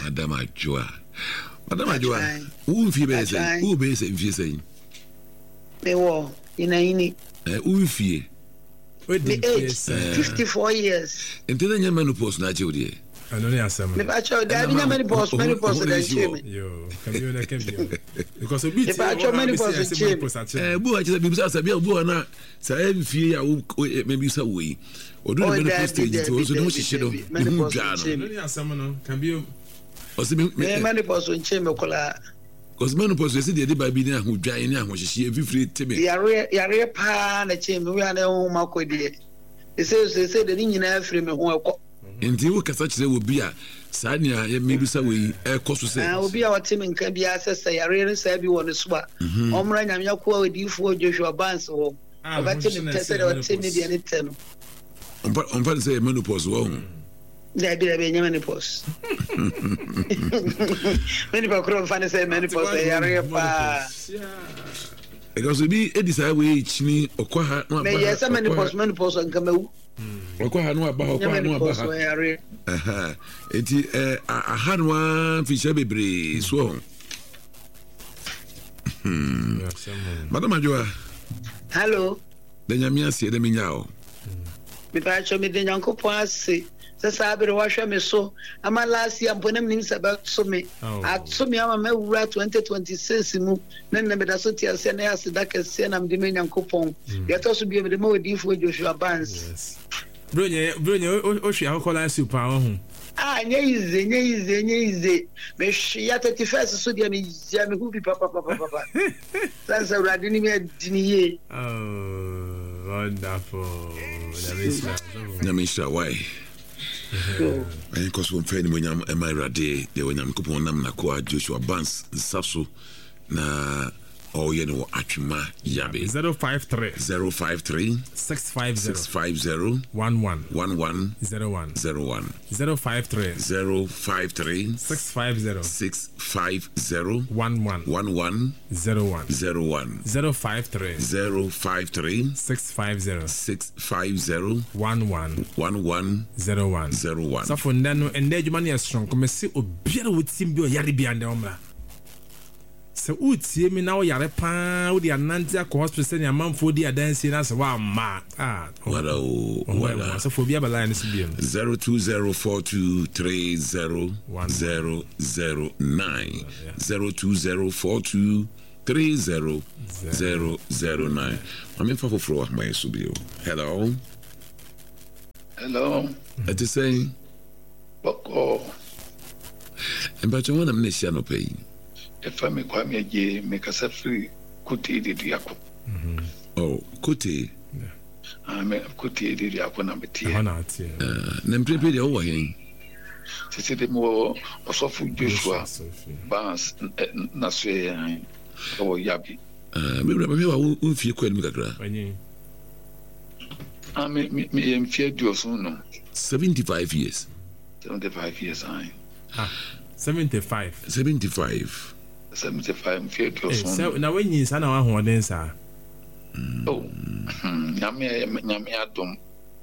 wo mfi be say wo be say mfi say me wo ina ini wo mfi the age 54 years. Until the menopause, not you, dear. I don't know some. The bachelor, there are many boss, because a bit many boss. Boy, I just be a boy, so I fear maybe so way. Or do the stage, it was no shadow. Can be many boss in chamber. Because menopause is the by being who dry in which she every free to me. Yare pan a chamber, we are the home. They say the Indian frame who in the work as such, there will be a Sanya, maybe some way, a cost to say. I will be our team and can be assessed. I really say everyone is what. Omran and Yako with you for Joshua Barnes or about tested or timid and ten. On say menopause, won't. There be a menopause. Many people find say menopause. Because we be a desire way chini or quaha. Yes, a menopause and come. Okwa no aba okwa no aba. Enti a had one fish bebre so. Madam Adwoa. Hello. The nyamia se de menyao. Me pa cho me de nyankopon ase. Se sabe ro hwa me so. Ama last year mponem nim se ba so me. So me ama me wura 2026 mu. Na na me da so ti ase na ase da kese na me de nyankopon. Ye to so bi me de mo di fu Joshua Barnes. Yes. Bronye o hwe akola super ho. Nye ize. Me ya 31st so dia me ya me hu bi papa. Sansa urade ni me diniye. Oh, wonderful. Nyamisha why? And cause one friend when I'm rade, they when I'm kupon nam na kwa Joshua Barnes saso na oh you know atwima yabe 053 650 11 01 053 650 11 01 053 650 11 01 so for ndano ende adwuma ne strong come se obiara wotim bi o yare bi ande omra se utie mi na o yare pa o di ananti akọ hospital ne amanfo di adansi na se wa ma wala so for bia bala ne se bi 0204230109 0204230109 3009. I'm in for floor my subio. Hello. Hello. At the same. And but you want amnesia no pay. If I make one make us a free kuti di diako. Oh, kuti. I mean kuti di diako na meti. Nemprepe de over here. Sisi de mo osofu Joshua Barnes na swe o yabi. Me bra wa unfie kwa ni kakra. Me mfie dioso no. 75 years. 75 years I. 75 mfie dioso. So na when you sana wa hoden sa. Oh. Nyame adom.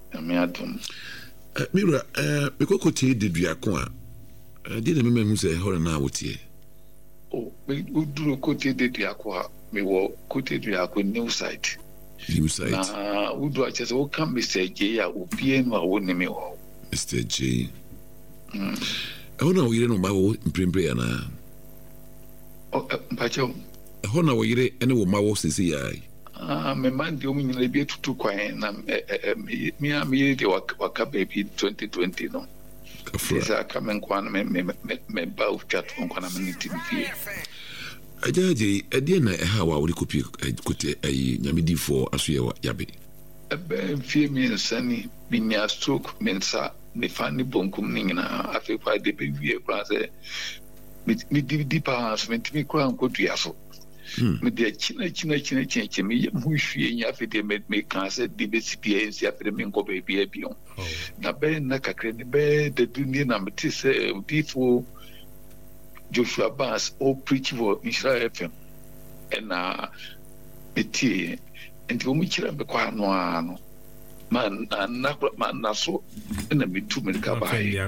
Mira, because Kote did Duakwa, didn't remember who said horror now with you. Oh, we do Kote de Duakwa, me walk Kote Duakwa new site. New site. Who do I just come, Mr. J? I will be in my own name. Mr. J. Oh, no, you don't know my print. Oh, Pacho. Oh, no, you didn't know my was to see. My man, the only be to quiet, me, the Waka baby 2020. No, these are coming one, me bow chat on Quanamity. I didn't how I would copy a Yamidi for Asua Yabi. A bad fear me and sunny, Minia stroke, Mensa, the funny bonkum in a fake by the baby, brother. Me deeper house, meant me crown good yasso. Me de china me who she yafi de me cancer de BCPA after the minko baby abion. Na ben na kakre ni be de dunia na metise udifo Joshua Barnes o preach for Israel FM. And meti and wo mu kira me kwa no ano. Man na so na me tu me ka ba.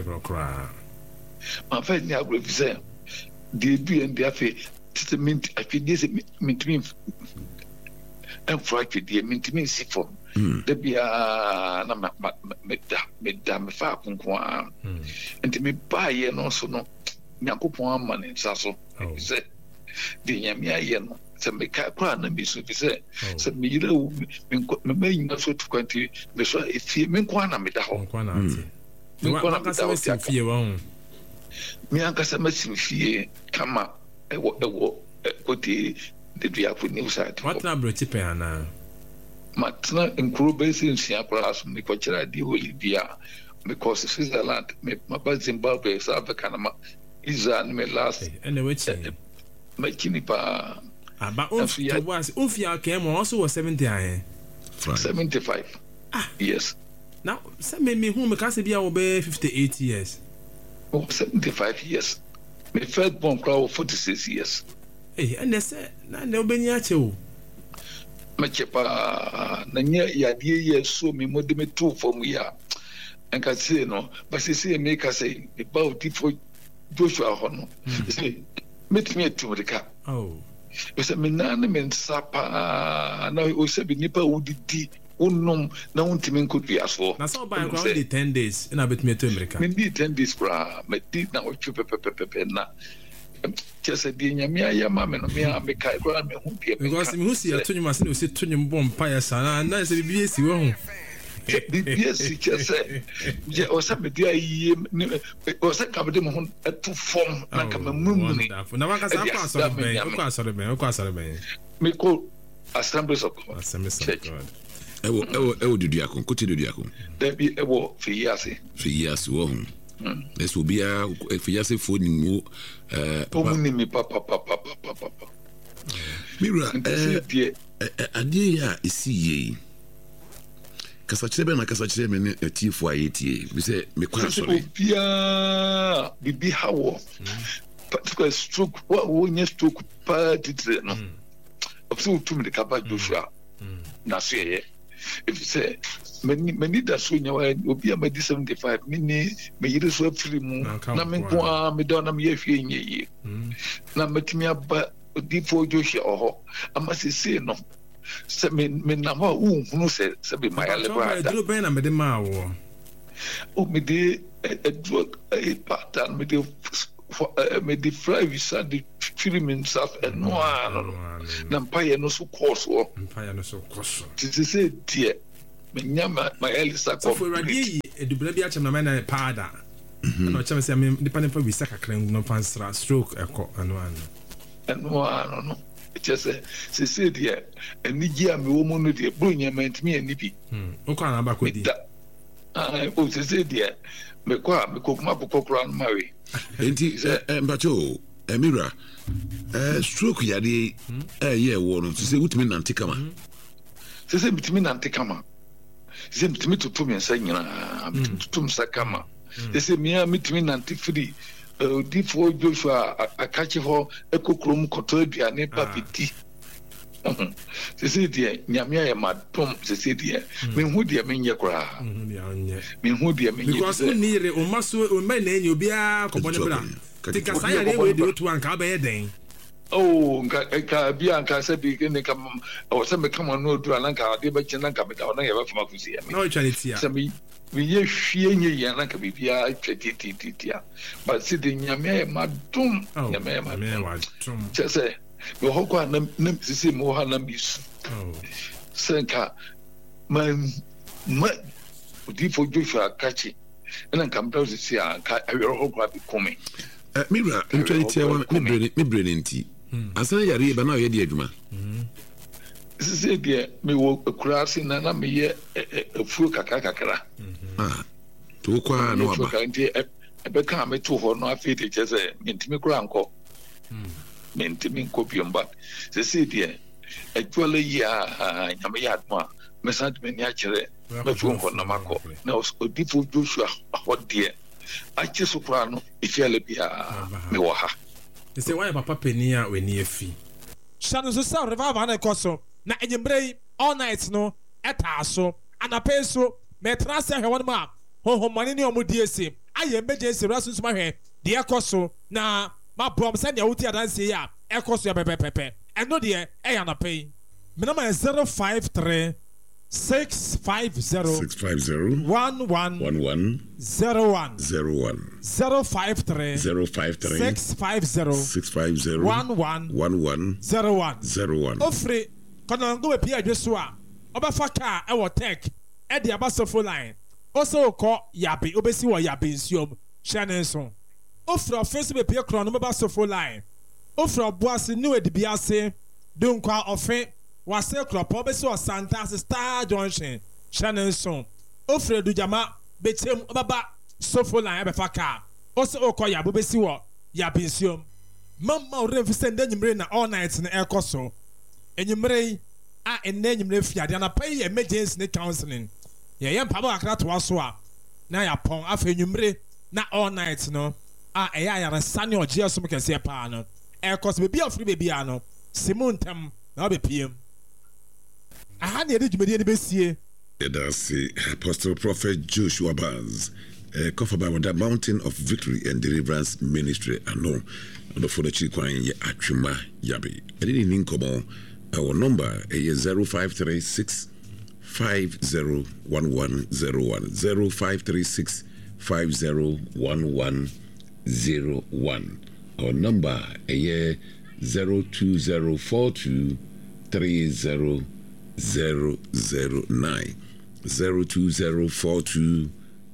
Man fa ni agro fi say de bi en de afi testament afidie mintimi enfra afidie mintimi sifo da bia na meda me fa konkwa enti me baye no so no nyakopon amane nsa so se de nyame aye no se me ka kwa na bi so bi se me yira me mayina so to kwanti me so efie me kwa na meda ho kwa na ati me kwa na meda ho fie wa ho me ankasa masimfie kama ewo Kote de Duakwa new site. What na brochi pe ana? Matna nkuru base nsia class me ko kira di Olivia because Switzerland me ma Zimbabwe South Africa na Israel me last anyway me kini pa aba unfia kemo also was 70 aye 75 yes now me who me kase bia wo be 58 years 75 years. My first born crowd 46 years. Hey, and they say, na obenya chewo. Machepa na nya ya die ye so me mode me two from ya. And can say no, but say make us say about it for Joshua Hono. Say meet me to the car. Oh. You say me na me sapa na o se bi nipa udidi unom na untimi could be as for. Na so by around the 10 days in a bit me to America. Me need 10 days bra, me did na o chupe na. Just a dia me ya mama no me kai bra me hu pie. Because me hu si atonyu mase no se tonyu bom pa ya sana na se bi esi wo hu. Yes, just say je o sa me dia yi o sa ka be mo hu to form na ka me mumuni. Na waka sa kwa so be, o kwa so be. Me ko Assemblies of God. Ewo Duakwa, Kote Duakwa. There be ewo Fiase. Fiase wo. This will be a Fiase phone mu omuni papa. Mira, adie ya isi ye. Kasachebe na kasachebe me tifo ayetie. We say me kwa sorry. Bia bibi hawo. Particular stroke wo nye stroke pa titre no. Obso tum de kaba Joshua. Na so ye. If you say many that so nyawa obi am 75 me yire so afiri mu na me kwa me don na me yefie nyi na matimi aba odifo Joshua oho amasese no se me na ma unhunu se be mayale brada dro ben na me de ma wo o me de drug pattern me de fly visa de firi me nsaf ɛno a no na mpaeɛ no so kɔɔ soɔ te sɛ deɛ menya ma Elisa kɔ for radio edubra bi akyem na na paada na ɔkyem sɛ me nipa ne fa wisa kakra no fansra stroke ɛkɔ ɛno a no kyɛ sɛ deɛ anigye a mewɔ mu no deɛ bro nyama ntimi ani bi wokɔ ana ba kɔdi o sɛ deɛ mekɔ a mekɔkuma bɔkɔkora no mawe enti mpacho Emira stroke yade ɛyɛ wɔ no sɛ wotumi nante kama sɛ bitumi nante kama sɛ bitumi toto me nsa nyinaa bitumi toto me nsa kama sɛ mia mitumi nante firi odifoɔ Joshua akakye hɔ ɛkɔkurom kɔtɔ aduane ba bɛdi sɛ deɛ nyame ayɛ madom sɛ deɛ menhu deɛ menyɛ koraa menhu deɛ menyɛ because nire o maso o mɛ na enyo bia kɔbɔ ne bra tika sa yare we de otu anka ba yɛ den nka bia nka sɛ bi ne ka o sɛ me kama no odu anka de ba kyena nka me da na yɛ ba fama kusi na o twale tia sɛ me yɛ hwie nye yɛ na ka bibia twetitia but sɛ de nyame ayɛ madom nyame ayɛ madom kyɛ sɛ me hokɔ anam sisi mo ha na bisu senka man odifo Joshua kachi na nka mpɛ sisi anka awero hokɔ abi kome Mira ntwalitia wa me brene nti asan yare ba na oyɛ di adwuma sisi de me wo kurase na me yɛ afuro kakra to kwa no aba nti ɛbɛka me to hɔ no afei de kyɛ sɛ mentimi kura ankɔ mentimi nkɔ biomba sisi de actually ya nyame ya admo message me ni akyerɛ me fo nkɔ na makɔ na odifo Joshua hɔ deɛ akye so kura no efiale bia me wɔ ha sɛ why papa pani a wani afi shano so sa revival na koso na enyimbrei all night no eta so anape so metra se hwe won ma honhomane ne omudi ese aye emergency rasun suma hwe de ekoso na ma brom se ne wuti adanse ya ekoso ya pepepepe eno de eya na pay me na 053 650 11 01 053 650 11 01 ofre kono ngo we pia dweso a obafa car e wo tech e de abasofo line also ko yabe obesi wo yabe nsuom hye so ofre ofense be pia kro no basofo line ofre oboase ni we de biase dunkwa ofe wase kropo obesi o Santa Star Junction hye so ofre dujama betem obaba sofo line e be fa car also ko yabe obesi wo yabe nsuom mama o refisend enyimre na all night na ekoso enyimre a enyimre fiade na pay emergency ne counseling ye yem pabo akra to aso a na ya pon afa enyimre na all night no a eya ya sane oje asom kese pa no ekoso bebi afri bebi ano simuntem na obepiem aha ne de dwumedi ne besie that's Apostle Prophet Joshua Baz covered by the Mountain of Victory and Deliverance Ministry ano no for the chikwan ye atwema yabe edi ni nkomo our number is 0536 501101 0536 501101 our number is 02042 30 009 02042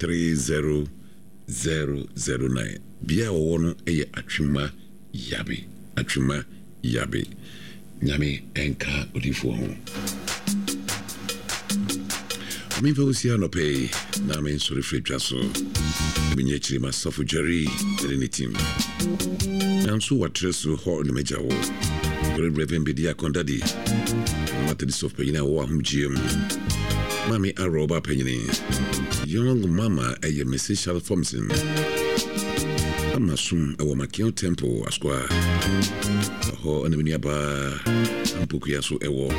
30 bia wono eye atwema yabe nyame enka odifo ho mi fa usia no pay na me so refredwa so mi nyechiri masofo Jerry ne team anso watreso ho no meja wo Reverend Bedia Kondadi Matadi sof payina wo ahumjiem Mami Aroba payini Young Mama eye Mrs. Charles Thompson Amasum ewo Makio Temple askwa ho anamini aba ampuku yaso ewo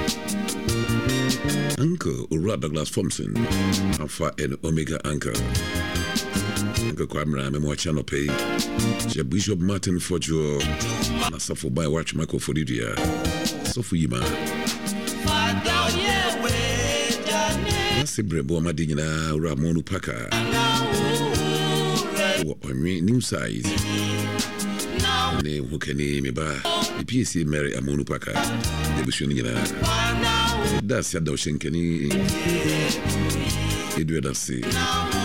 Uncle Ura Douglas Thompson Alpha and Omega Uncle Uncle Kwamra Memo Channel Pay Bishop Martin Fojo na safo by watch Michael Fodidia Sofu Yima Nasi Brebo Madina Ramonu Paka New size ne ho kani me ba PPC Mary Amonu Paka de busu ni nyina da sia da o shenkani edu da se